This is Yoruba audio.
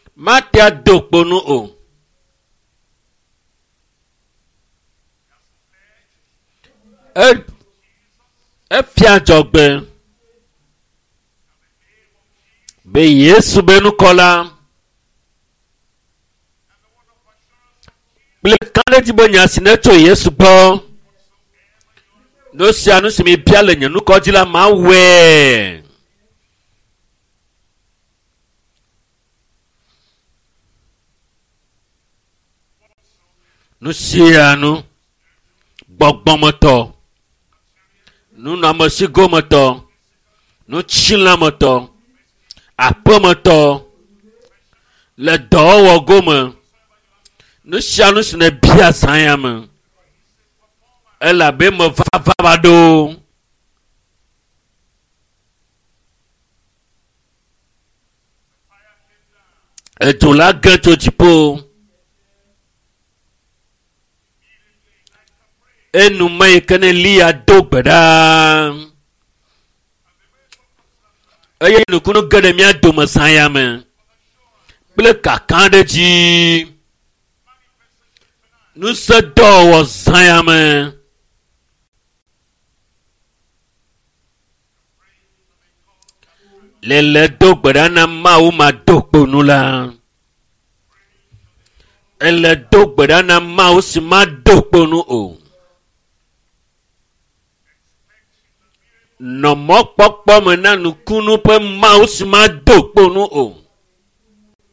Matia dokponu o. Efia jogbe. Be Yesu benu kola. Ble kande ti bo nyasi neto Yesu bo. No si anu si mi piale nyanu kojila ma we. No si anu gbogbomoto. No namosigo moto. No chila moto. Apomoto. Le dowo gome. No si anu si ne bia sanyame. Ela be me vavado. Eto la geto tipo. Enu mai kene liya dogbeda. Eye nu kuno gede mi ado masaya me. Ble kakande ji. Nu se do wo saya me. Lele dogbeda na ma u ma dokpo nula. Ele dogbeda na ma u si ma dokpo nu o. No mo pokpo me na nu kunu pe ma u si ma dokpo nu o.